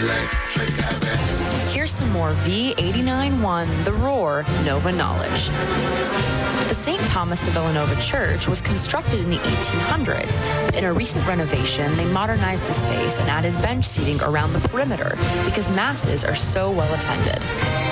Here's some more V89.1 The Roar Nova knowledge. The St. Thomas of Villanova Church was constructed in the 1800s, but in a recent renovation, they modernized the space and added bench seating around the perimeter because masses are so well attended.